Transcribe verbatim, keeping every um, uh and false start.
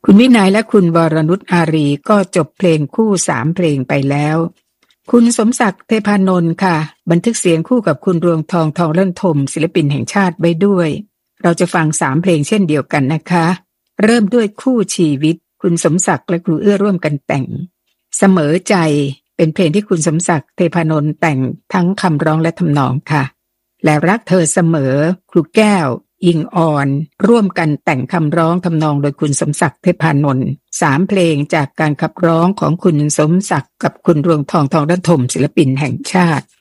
คุณวินัยและคุณวรนุชอารีก็จบเพลงคู่สามเพลงไปแล้วคุณสมศักดิ์เทพานนท์ค่ะบันทึกเสียงคู่กับคุณรวงทองทองเลื่อนทมศิลปินแห่งชาติไว้ด้วยเราจะฟังสามเพลงเช่นเดียวกันนะคะเริ่มด้วยคู่ชีวิตคุณสมศักดิ์และครูเอื้อร่วมกันแต่งเสมอใจเป็นเพลงที่คุณสมศักดิ์เทพานนท์แต่งทั้งคำร้องและทำนองค่ะและรักเธอเสมอครูแก้วอิงออนร่วมกันแต่งคำร้องทำนองโดยคุณสมศักดิ์เทพานนท์สามเพลงจากการขับร้องของคุณสมศักดิ์กับคุณรวงทองทองด้านถมศิลปินแห่งชาติ